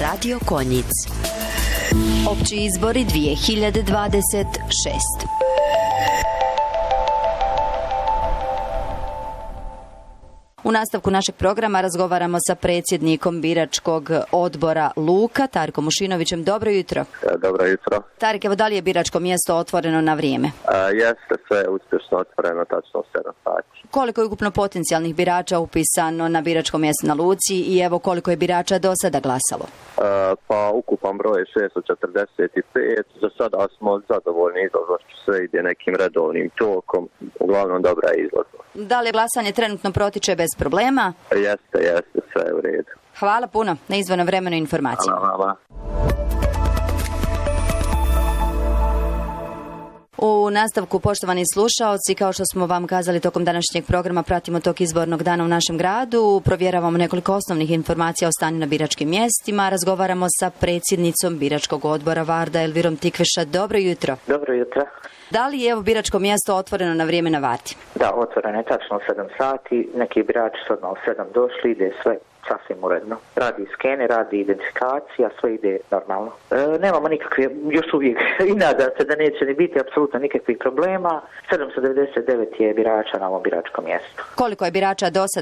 Radio Konjic. Opći izbori 2026. U nastavku našeg programa razgovaramo sa predsjednikom biračkog odbora Luka, Tarkom Mušinovićem. Dobro jutro. Dobro jutro. Tarik, evo, da li je biračko mjesto otvoreno na vrijeme? Jeste, sve je uspješno otvoreno, tačno 7 sati. Koliko je ukupno potencijalnih birača upisano na biračko mjesto na Luci i evo koliko je birača do sada glasalo? Pa ukupan broj je 645, za sada smo zadovoljni izlaznošću, sve ide nekim redovnim tokom, uglavnom dobra je izlaznost. Da li glasanje trenutno protiče bez problema? Jeste, sve je u redu. Hvala puno na izdvojenom vremenu i informacijama. Hvala. U nastavku, poštovani slušaoci, kao što smo vam kazali tokom današnjeg programa, pratimo tok izbornog dana u našem gradu, provjeravamo nekoliko osnovnih informacija o stanju na biračkim mjestima, razgovaramo sa predsjednicom biračkog odbora Varda Elvirom Tikveša. Dobro jutro. Dobro jutro. Da li je evo biračko mjesto otvoreno na vrijeme na Vardi? Da, otvoreno je tačno 7 sati, neki birači su odmah u 7 došli, ide sve sasvim uredno. Radi skener, radi identifikacija, sve ide normalno. Nemamo nikakve, još uvijek, i nadam se da neće ni biti apsolutno nikakvih problema. 799 je birača na ovom biračkom mjestu. Koliko je birača do sada